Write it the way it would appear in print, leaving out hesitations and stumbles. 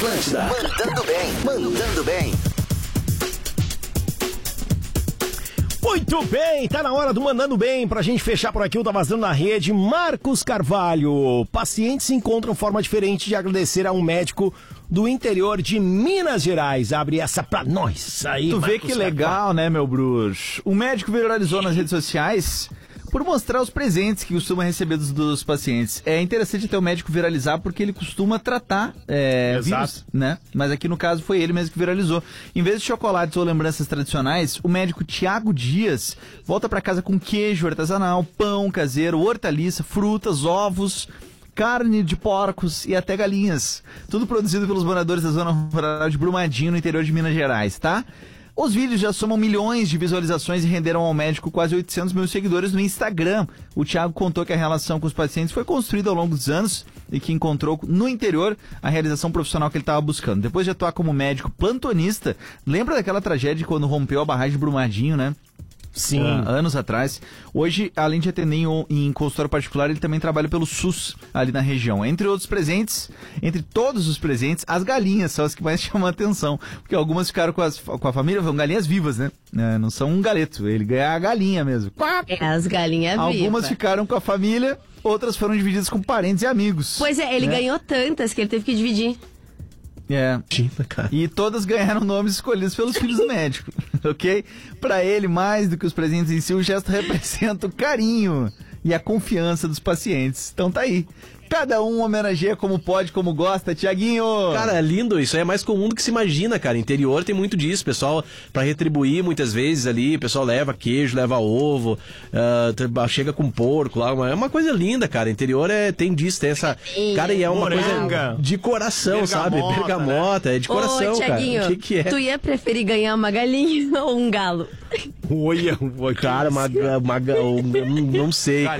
Atlântida. Mandando bem. Mandando bem. Muito bem, tá na hora do Mandando Bem. Pra gente fechar por aqui o Tá Vazando na Rede. Marcos Carvalho. Pacientes encontram forma diferente de agradecer a um médico do interior de Minas Gerais. Abre essa pra nós aí, Tu vê Marcos que legal, Carvalho. né, meu bruxo? O médico viralizou nas redes sociais por mostrar os presentes que costuma receber dos pacientes. É interessante ter o médico viralizar porque ele costuma tratar vírus, né? Mas aqui no caso foi ele mesmo que viralizou. Em vez de chocolates ou lembranças tradicionais, o médico Tiago Dias volta para casa com queijo artesanal, pão caseiro, hortaliça, frutas, ovos, carne de porcos e até galinhas. Tudo produzido pelos moradores da zona rural de Brumadinho, no interior de Minas Gerais, tá? Os vídeos já somam milhões de visualizações e renderam ao médico quase 800 mil seguidores no Instagram. O Thiago contou que a relação com os pacientes foi construída ao longo dos anos e que encontrou no interior a realização profissional que ele estava buscando. Depois de atuar como médico plantonista, lembra daquela tragédia quando rompeu a barragem de Brumadinho, né? Sim. Anos atrás. Hoje, além de atender em consultório particular, ele também trabalha pelo SUS ali na região. Entre outros presentes, entre todos os presentes, as galinhas são as que mais chamam a atenção. Porque algumas ficaram com a família, são galinhas vivas, né? Não são um galeto, ele ganha a galinha mesmo. As galinhas vivas. Algumas ficaram com a família, outras foram divididas com parentes e amigos. Pois é, ele ganhou tantas que ele teve que dividir. Cara. E todas ganharam nomes escolhidos pelos filhos do médico, ok? Pra ele, mais do que os presentes em si, o gesto representa o carinho e a confiança dos pacientes. Então tá aí. Cada um homenageia como pode, como gosta, Tiaguinho. Cara, é lindo, isso aí é mais comum do que se imagina, cara. Interior tem muito disso, pessoal, pra retribuir muitas vezes ali, o pessoal leva queijo, leva ovo, chega com porco lá, é uma coisa linda, cara. Interior tem disso, tem essa... Cara, e é uma coisa de coração, sabe? Bergamota, né? É de coração, Thiaguinho, cara. O que é? Tu ia preferir ganhar uma galinha ou um galo? Cara, não sei, cara.